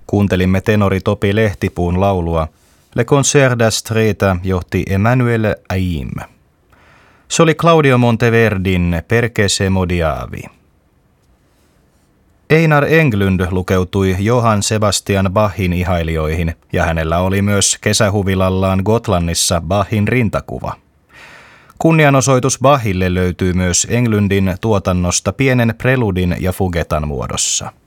Kuuntelimme tenori Topi Lehtipuun laulua. Le Concert d'Astreta johti Emanuele Aim. Se oli Claudio Monteverdin Perché se modiavi. Einar Englund lukeutui Johann Sebastian Bachin ihailijoihin ja hänellä oli myös kesähuvilallaan Gotlannissa Bachin rintakuva. Kunnianosoitus Bachille löytyy myös Englundin tuotannosta pienen preludin ja fugetan muodossa.